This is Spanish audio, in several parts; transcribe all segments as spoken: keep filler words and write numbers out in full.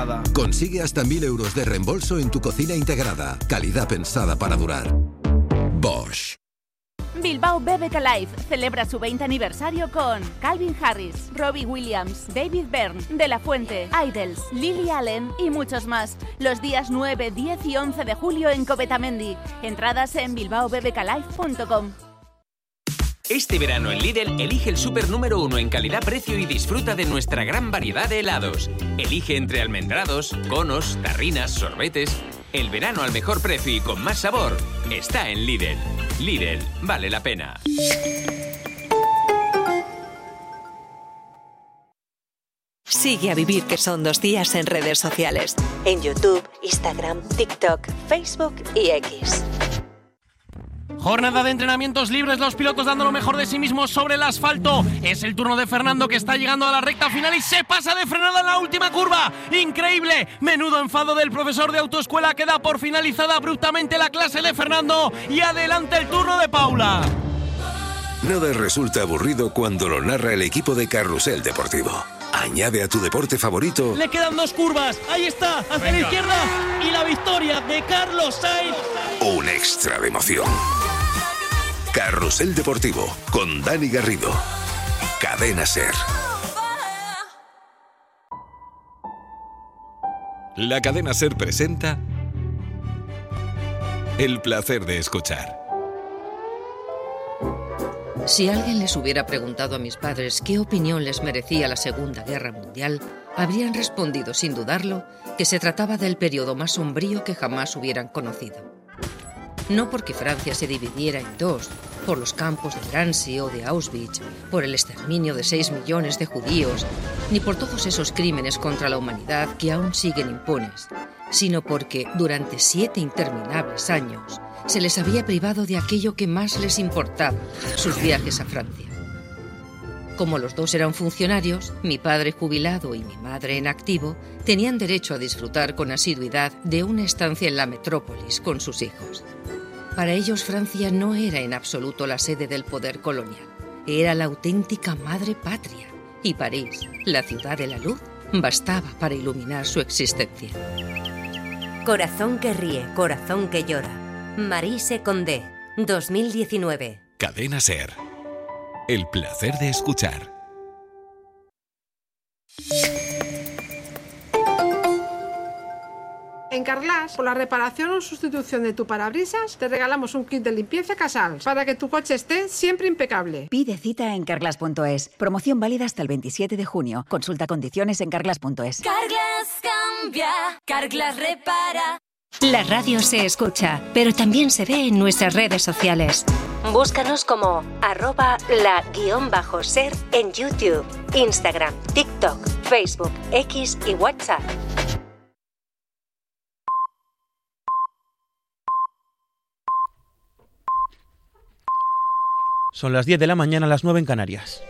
Consigue hasta mil euros de reembolso en tu cocina integrada. Calidad pensada para durar. Bosch. Bilbao B B K Live celebra su veinte aniversario con Calvin Harris, Robbie Williams, David Byrne, De La Fuente, Idols, Lily Allen y muchos más. Los días nueve, diez y once de julio en Covetamendi. Entradas en bilbao b b k live punto com. Este verano en Lidl, elige el súper número uno en calidad-precio y disfruta de nuestra gran variedad de helados. Elige entre almendrados, conos, tarrinas, sorbetes. El verano al mejor precio y con más sabor está en Lidl. Lidl, vale la pena. Sigue a Vivir que son dos días en redes sociales. En YouTube, Instagram, TikTok, Facebook y X. Jornada de entrenamientos libres, los pilotos dando lo mejor de sí mismos sobre el asfalto. Es el turno de Fernando, que está llegando a la recta final y se pasa de frenada en la última curva. ¡Increíble! Menudo enfado del profesor de autoescuela, que da por finalizada abruptamente la clase de Fernando. Y adelante el turno de Paula. Nada resulta aburrido cuando lo narra el equipo de Carrusel Deportivo. Añade a tu deporte favorito. Le quedan dos curvas. Ahí está, hacia Venga. La izquierda. Y la victoria de Carlos Sainz. Un extra de emoción. Carrusel Deportivo, con Dani Garrido. Cadena SER. La Cadena SER presenta El placer de escuchar. Si alguien les hubiera preguntado a mis padres qué opinión les merecía la Segunda Guerra Mundial, habrían respondido sin dudarlo que se trataba del periodo más sombrío que jamás hubieran conocido. No porque Francia se dividiera en dos, por los campos de Drancy o de Auschwitz, por el exterminio de seis millones de judíos, ni por todos esos crímenes contra la humanidad que aún siguen impunes, sino porque durante siete interminables años se les había privado de aquello que más les importaba, sus viajes a Francia. Como los dos eran funcionarios, mi padre jubilado y mi madre en activo, tenían derecho a disfrutar con asiduidad de una estancia en la metrópolis con sus hijos. Para ellos, Francia no era en absoluto la sede del poder colonial. Era la auténtica madre patria. Y París, la ciudad de la luz, bastaba para iluminar su existencia. Corazón que ríe, corazón que llora. Maryse Condé, dos mil diecinueve. Cadena SER. El placer de escuchar. En Carglass, por la reparación o sustitución de tu parabrisas, te regalamos un kit de limpieza Casals para que tu coche esté siempre impecable. Pide cita en carglass punto es. Promoción válida hasta el veintisiete de junio. Consulta condiciones en carglass punto es. Carglass cambia, Carglass repara. La radio se escucha, pero también se ve en nuestras redes sociales. Búscanos como arroba la guión bajo ser en YouTube, Instagram, TikTok, Facebook, X y WhatsApp. Son las diez de la mañana, las nueve en Canarias.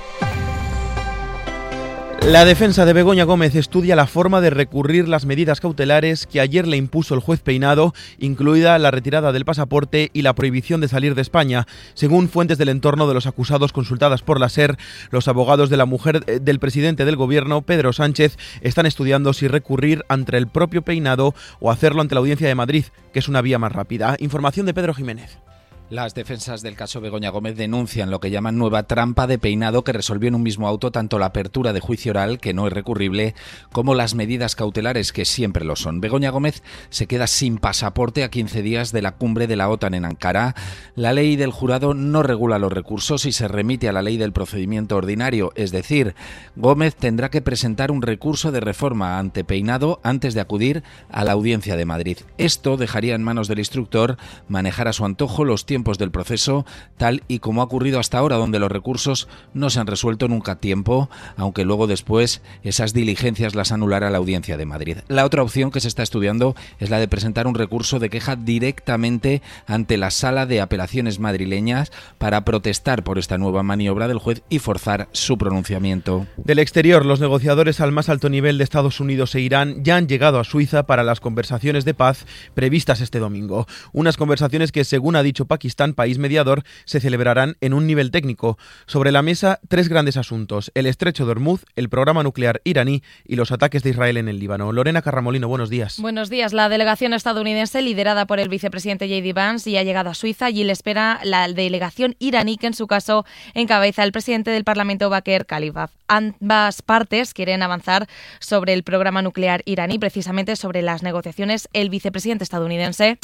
La defensa de Begoña Gómez estudia la forma de recurrir las medidas cautelares que ayer le impuso el juez Peinado, incluida la retirada del pasaporte y la prohibición de salir de España. Según fuentes del entorno de los acusados consultadas por la SER, los abogados de la mujer del presidente del gobierno, Pedro Sánchez, están estudiando si recurrir ante el propio Peinado o hacerlo ante la Audiencia de Madrid, que es una vía más rápida. Información de Pedro Jiménez. Las defensas del caso Begoña Gómez denuncian lo que llaman nueva trampa de Peinado, que resolvió en un mismo auto tanto la apertura de juicio oral, que no es recurrible, como las medidas cautelares, que siempre lo son. Begoña Gómez se queda sin pasaporte a quince días de la cumbre de la OTAN en Ankara. La ley del jurado no regula los recursos y se remite a la ley del procedimiento ordinario, es decir, Gómez tendrá que presentar un recurso de reforma ante Peinado antes de acudir a la Audiencia de Madrid. Esto dejaría en manos del instructor manejar a su antojo los tiempos del proceso, tal y como ha ocurrido hasta ahora, donde los recursos no se han resuelto nunca a tiempo, aunque luego después esas diligencias las anulará la Audiencia de Madrid. La otra opción que se está estudiando es la de presentar un recurso de queja directamente ante la Sala de Apelaciones madrileñas para protestar por esta nueva maniobra del juez y forzar su pronunciamiento. Del exterior, los negociadores al más alto nivel de Estados Unidos e Irán ya han llegado a Suiza para las conversaciones de paz previstas este domingo. Unas conversaciones que, según ha dicho Pakistán, Pakistán, país mediador, se celebrarán en un nivel técnico. Sobre la mesa, tres grandes asuntos: el estrecho de Hormuz, el programa nuclear iraní y los ataques de Israel en el Líbano. Lorena Carramolino, buenos días. Buenos días. La delegación estadounidense, liderada por el vicepresidente J D Vance, ya ha llegado a Suiza. Allí le espera la delegación iraní, que en su caso encabeza el presidente del Parlamento, Baker Khalifah. Ambas partes quieren avanzar sobre el programa nuclear iraní, precisamente sobre las negociaciones. El vicepresidente estadounidense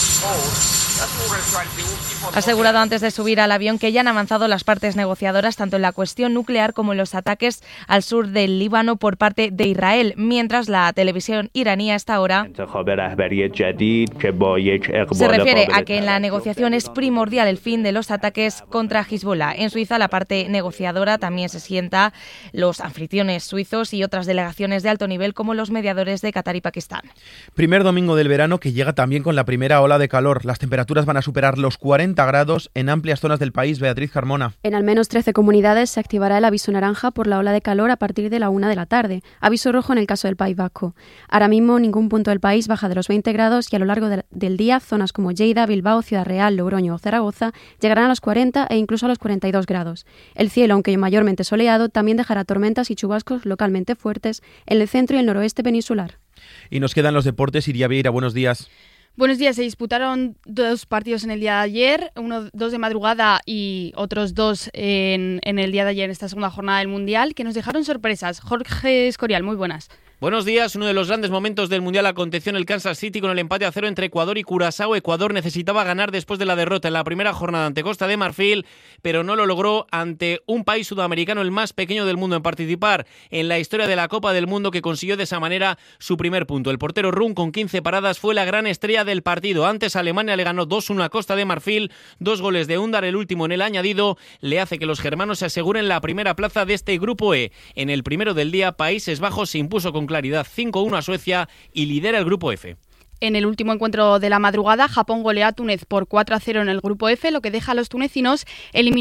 ha asegurado antes de subir al avión que ya han avanzado las partes negociadoras tanto en la cuestión nuclear como en los ataques al sur del Líbano por parte de Israel, mientras la televisión iraní a esta hora se refiere a que en la negociación es primordial el fin de los ataques contra Hezbollah. En Suiza, la parte negociadora también se sienta los anfitriones suizos y otras delegaciones de alto nivel como los mediadores de Qatar y Pakistán. Primer domingo del verano que llega también con la primera ola de calor. Las temperaturas van a superar los cuarenta grados en amplias zonas del país. Beatriz Carmona. En al menos trece comunidades se activará el aviso naranja por la ola de calor a partir de la una de la tarde. Aviso rojo en el caso del País Vasco. Ahora mismo ningún punto del país baja de los veinte grados y a lo largo de, del día zonas como Lleida, Bilbao, Ciudad Real, Logroño o Zaragoza llegarán a los cuarenta e incluso a los cuarenta y dos grados. El cielo, aunque mayormente soleado, también dejará tormentas y chubascos localmente fuertes en el centro y el noroeste peninsular. Y nos quedan los deportes. Iria Vieira, buenos días. Buenos días. Se disputaron dos partidos en el día de ayer, uno, dos de madrugada y otros dos en, en el día de ayer, en esta segunda jornada del Mundial, que nos dejaron sorpresas. Jorge Escorial, muy buenas. Buenos días. Uno de los grandes momentos del Mundial aconteció en el Kansas City con el empate a cero entre Ecuador y Curazao. Ecuador necesitaba ganar después de la derrota en la primera jornada ante Costa de Marfil, pero no lo logró ante un país sudamericano, el más pequeño del mundo en participar en la historia de la Copa del Mundo, que consiguió de esa manera su primer punto. El portero Run, con quince paradas, fue la gran estrella del partido. Antes Alemania le ganó dos uno a Costa de Marfil. Dos goles de Undar, el último en el añadido, le hace que los germanos se aseguren la primera plaza de este grupo E. En el primero del día, Países Bajos se impuso con claridad cinco uno a Suecia y lidera el grupo F. En el último encuentro de la madrugada, Japón golea a Túnez por cuatro a cero en el grupo F, lo que deja a los tunecinos eliminados